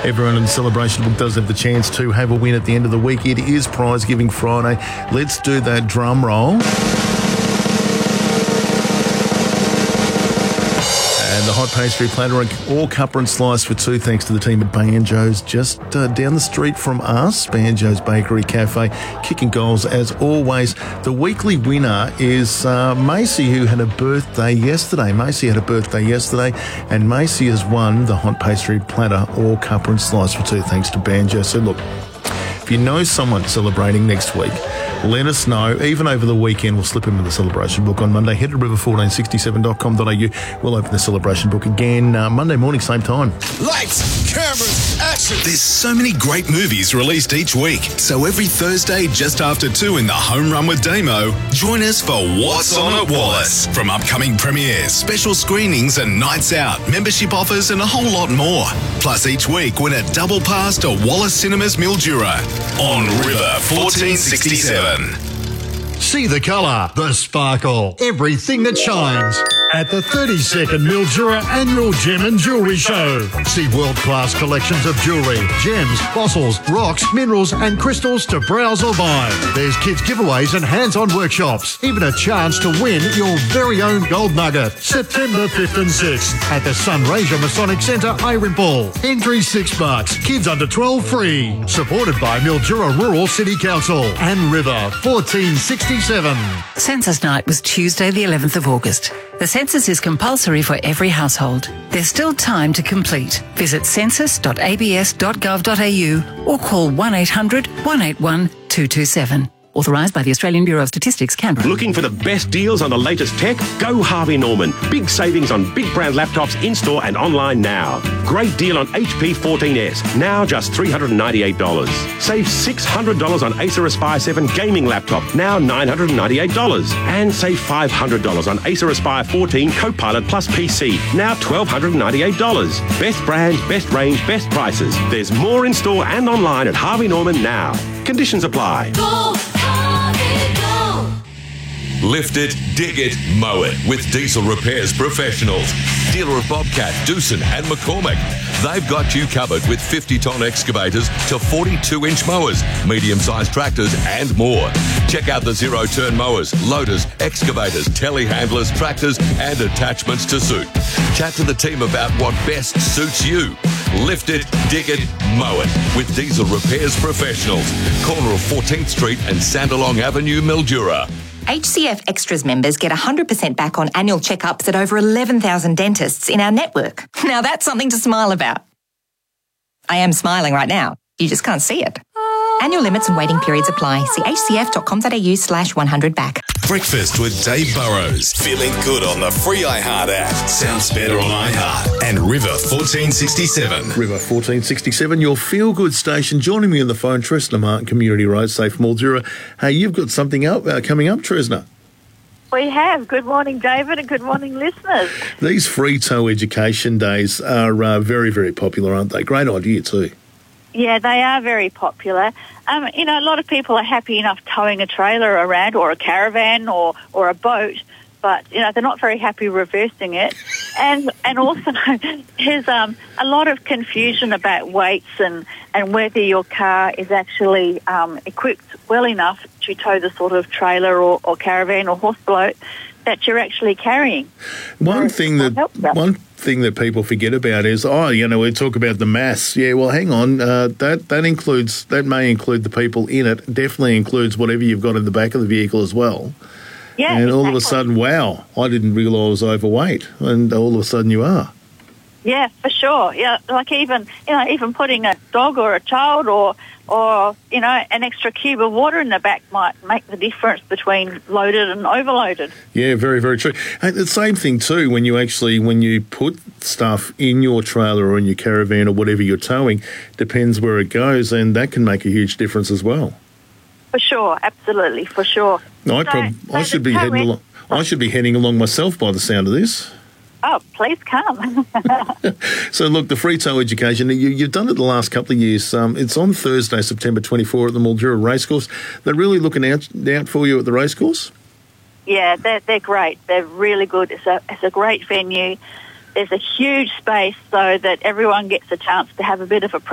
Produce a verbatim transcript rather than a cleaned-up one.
Everyone in the celebration book does have the chance to have a win at the end of the week. It is Prize Giving Friday. Let's do that drum roll. And the hot pastry platter or cuppa and slice for two, thanks to the team at Banjo's, just uh, down the street from us. Banjo's Bakery Cafe, kicking goals as always. The weekly winner is uh, Macy, who had a birthday yesterday. Macy had a birthday yesterday, and Macy has won the hot pastry platter or cuppa and slice for two, thanks to Banjo. So look, if you know someone celebrating next week, let us know. Even over the weekend, we'll slip into the celebration book on Monday. Head to river fourteen sixty-seven dot com dot a u. We'll open the celebration book again uh, Monday morning, same time. Lights, cameras, action. There's so many great movies released each week. So every Thursday, just after two in the Home Run with Damo, join us for What's On at Wallace. From upcoming premieres, special screenings and nights out, membership offers and a whole lot more. Plus each week, win a double pass to Wallace Cinemas Mildura on River fourteen sixty-seven. See the colour, the sparkle, everything that shines at the thirty-second Mildura Annual Gem and Jewellery Show. See world-class collections of jewellery, gems, fossils, rocks, minerals and crystals to browse or buy. There's kids giveaways and hands-on workshops. Even a chance to win your very own gold nugget. September fifth and sixth at the Sunraysia Masonic Centre, Irwimple. Entry six bucks. Kids under twelve free. Supported by Mildura Rural City Council and River fourteen sixty-seven. Census night was Tuesday the eleventh of August. The census is compulsory for every household. There's still time to complete. Visit census dot a b s dot gov dot a u or call one eight hundred, one eight one, two two seven. Authorised by the Australian Bureau of Statistics, Canberra. Looking for the best deals on the latest tech? Go Harvey Norman. Big savings on big brand laptops in-store and online now. Great deal on H P fourteen S, now just three hundred ninety-eight dollars. Save six hundred dollars on Acer Aspire seven gaming laptop, now nine hundred ninety-eight dollars. And save five hundred dollars on Acer Aspire fourteen Copilot Plus P C, now one thousand two hundred ninety-eight dollars. Best brands, best range, best prices. There's more in-store and online at Harvey Norman now. Conditions apply. Go! Lift it, dig it, mow it with Diesel Repairs Professionals. Dealer of Bobcat, Doosan and McCormick. They've got you covered with fifty tonne excavators to forty-two inch mowers, medium-sized tractors and more. Check out the zero-turn mowers, loaders, excavators, telehandlers, tractors and attachments to suit. Chat to the team about what best suits you. Lift it, dig it, mow it with Diesel Repairs Professionals. Corner of fourteenth Street and Sandalong Avenue, Mildura. H C F Extras members get one hundred percent back on annual checkups at over eleven thousand dentists in our network. Now that's something to smile about. I am smiling right now. You just can't see it. Annual limits and waiting periods apply. See h c f dot com dot a u slash one hundred back. Breakfast with Dave Burrows. Feeling good on the free iHeart app. Sounds better on iHeart. And River fourteen sixty-seven. River fourteen sixty-seven, your feel-good station. Joining me on the phone, Tresna Martin, Community Road Safe Mildura. Hey, you've got something up, uh, coming up, Tresna. We have. Good morning, David, and good morning, listeners. These free tow education days are uh, very, very popular, aren't they? Great idea too. Yeah, they are very popular. Um, you know, a lot of people are happy enough towing a trailer around or a caravan or, or a boat, but, you know, they're not very happy reversing it. And and also there's um, a lot of confusion about weights and, and whether your car is actually um, equipped well enough to tow the sort of trailer or, or caravan or horse boat that you're actually carrying. One so thing that one thing that people forget about is, oh, you know, we talk about the mass. Yeah, well, hang on, uh, that that includes that may include the people in it. Definitely includes whatever you've got in the back of the vehicle as well. Yeah, and exactly. all of a sudden, wow, I didn't realise I was overweight, and all of a sudden you are. Yeah, for sure. Yeah, like even you know, even putting a dog or a child or or you know, an extra cube of water in the back might make the difference between loaded and overloaded. Yeah, very, very true. And the same thing too when you actually when you put stuff in your trailer or in your caravan or whatever you're towing, depends where it goes, and that can make a huge difference as well. For sure, absolutely, for sure. No, I, so, prob- so I should be heading along. I should be heading along myself by the sound of this. Oh, please come. So, look, the free tow education, you, you've done it the last couple of years. Um, it's on Thursday, September twenty-fourth at the Mildura Racecourse. They're really looking out, out for you at the racecourse? Yeah, they're, they're great. They're really good. It's a, it's a great venue. There's a huge space so that everyone gets a chance to have a bit of a